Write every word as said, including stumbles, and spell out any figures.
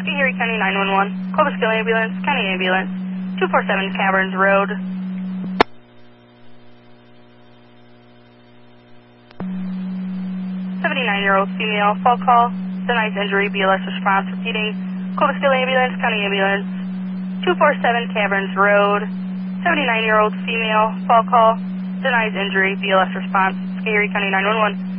Schoharie County nine one one. Clovis-Kill Ambulance, County Ambulance, two four seven Caverns Road. seventy-nine-year-old female, fall call, denies injury, B L S response, repeating. Clovis-Kill Ambulance, County Ambulance, two four seven Caverns Road. seventy-nine-year-old female, fall call, denies injury, B L S response, Schoharie County nine one one.